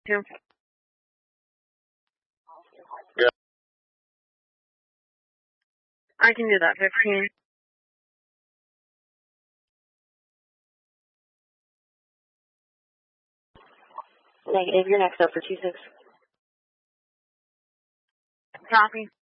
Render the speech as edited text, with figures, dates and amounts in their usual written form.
2. Yeah. I can do that, 15. Negative, you're next up for 2-6. Copy.